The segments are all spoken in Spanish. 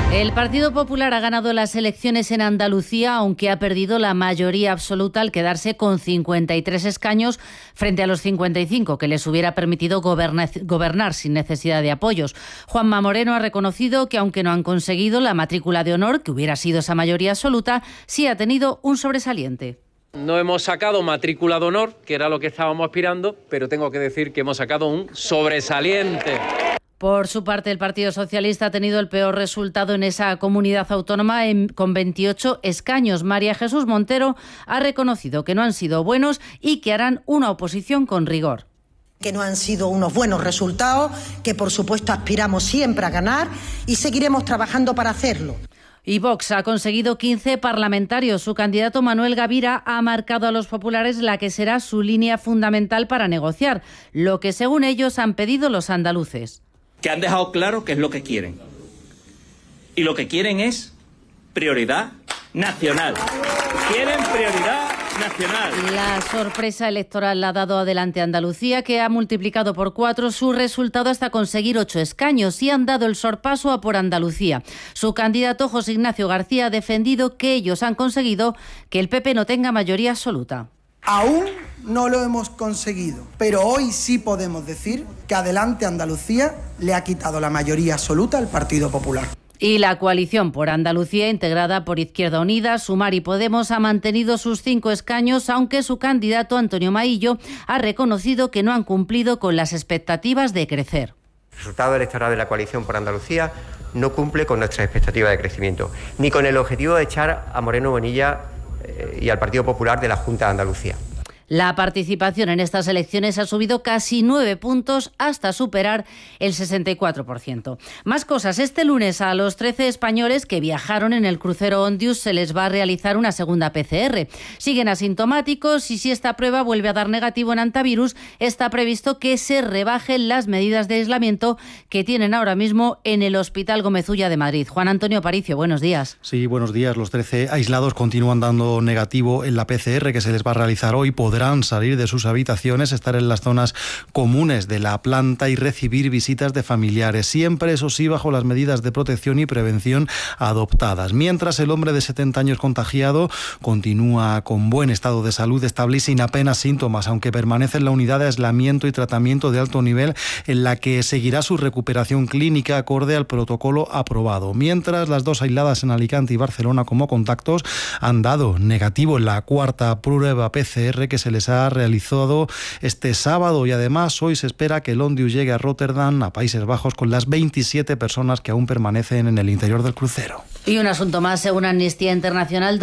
El Partido Popular ha ganado las elecciones en Andalucía, aunque ha perdido la mayoría absoluta al quedarse con 53 escaños frente a los 55 que les hubiera permitido gobernar sin necesidad de apoyos. Juanma Moreno ha reconocido que, aunque no han conseguido la matrícula de honor, que hubiera sido esa mayoría absoluta, sí ha tenido un sobresaliente. No hemos sacado matrícula de honor, que era lo que estábamos aspirando, pero tengo que decir que hemos sacado un sobresaliente. Por su parte, el Partido Socialista ha tenido el peor resultado en esa comunidad autónoma con 28 escaños. María Jesús Montero ha reconocido que no han sido buenos y que harán una oposición con rigor. Que no han sido unos buenos resultados, que por supuesto aspiramos siempre a ganar y seguiremos trabajando para hacerlo. Y Vox ha conseguido 15 parlamentarios. Su candidato Manuel Gavira ha marcado a los populares la que será su línea fundamental para negociar, lo que según ellos han pedido los andaluces. Que han dejado claro qué es lo que quieren. Y lo que quieren es prioridad nacional. Quieren prioridad nacional. La sorpresa electoral la ha dado adelante Andalucía, que ha multiplicado por 4 su resultado hasta conseguir 8 escaños y han dado el sorpaso a Por Andalucía. Su candidato José Ignacio García ha defendido que ellos han conseguido que el PP no tenga mayoría absoluta. Aún no lo hemos conseguido, pero hoy sí podemos decir que Adelante Andalucía le ha quitado la mayoría absoluta al Partido Popular. Y la coalición Por Andalucía, integrada por Izquierda Unida, Sumar y Podemos, ha mantenido sus 5 escaños, aunque su candidato Antonio Maillo ha reconocido que no han cumplido con las expectativas de crecer. El resultado electoral de la coalición Por Andalucía no cumple con nuestras expectativas de crecimiento, ni con el objetivo de echar a Moreno Bonilla y al Partido Popular de la Junta de Andalucía. La participación en estas elecciones ha subido casi 9 puntos hasta superar el 64%. Más cosas. Este lunes a los 13 españoles que viajaron en el crucero Ondius se les va a realizar una segunda PCR. Siguen asintomáticos y si esta prueba vuelve a dar negativo en antivirus, está previsto que se rebajen las medidas de aislamiento que tienen ahora mismo en el Hospital Gómez Ulla de Madrid. Juan Antonio Aparicio, buenos días. Sí, buenos días. Los 13 aislados continúan dando negativo en la PCR que se les va a realizar hoy. Podrán salir de sus habitaciones, estar en las zonas comunes de la planta y recibir visitas de familiares, siempre, eso sí, bajo las medidas de protección y prevención adoptadas. Mientras el hombre de 70 años contagiado continúa con buen estado de salud, estable y sin apenas síntomas, aunque permanece en la unidad de aislamiento y tratamiento de alto nivel en la que seguirá su recuperación clínica acorde al protocolo aprobado. Mientras las 2 aisladas en Alicante y Barcelona como contactos han dado negativo en la 4ª prueba PCR que se les ha realizado este sábado y además hoy se espera que el Ondius llegue a Rotterdam, a Países Bajos, con las 27 personas que aún permanecen en el interior del crucero. Y un asunto más, según Amnistía Internacional,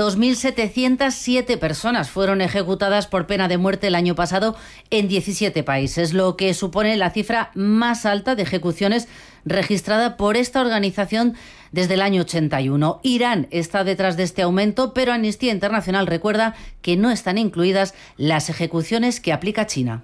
2.707 personas fueron ejecutadas por pena de muerte el año pasado en 17 países, lo que supone la cifra más alta de ejecuciones registrada por esta organización desde el año 81. Irán está detrás de este aumento, pero Amnistía Internacional recuerda que no están incluidas las ejecuciones que aplica China.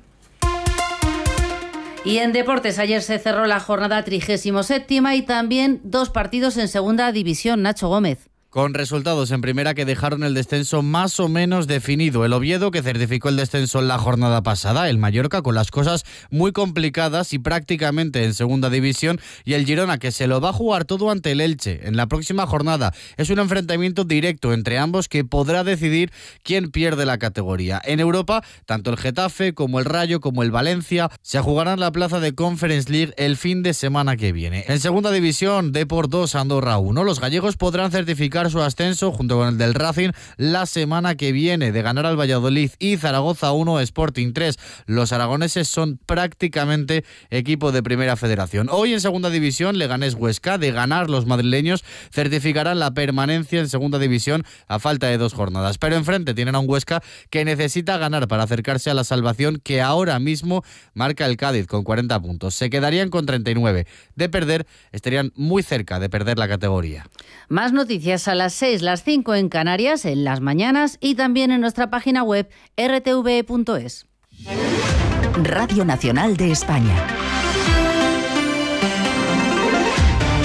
Y en deportes, ayer se cerró la jornada 37ª y también 2 partidos en segunda división. Nacho Gómez. Con resultados en primera que dejaron el descenso más o menos definido. El Oviedo, que certificó el descenso en la jornada pasada, el Mallorca con las cosas muy complicadas y prácticamente en segunda división, y el Girona, que se lo va a jugar todo ante el Elche en la próxima jornada. Es un enfrentamiento directo entre ambos que podrá decidir quién pierde la categoría. En Europa, tanto el Getafe como el Rayo como el Valencia se jugarán la plaza de Conference League el fin de semana que viene. En segunda división, Depor 2, Andorra 1. Los gallegos podrán certificar su ascenso junto con el del Racing la semana que viene. De ganar al Valladolid y Zaragoza 1, Sporting 3. Los aragoneses son prácticamente equipo de primera federación. Hoy en segunda división, Leganés Huesca. De ganar, los madrileños certificarán la permanencia en segunda división a falta de 2 jornadas. Pero enfrente tienen a un Huesca que necesita ganar para acercarse a la salvación, que ahora mismo marca el Cádiz con 40 puntos. Se quedarían con 39. De perder, estarían muy cerca de perder la categoría. Más noticias a las 6, las 5 en Canarias, en las mañanas y también en nuestra página web rtve.es. Radio Nacional de España.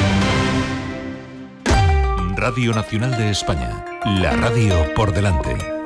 Radio Nacional de España. La radio por delante.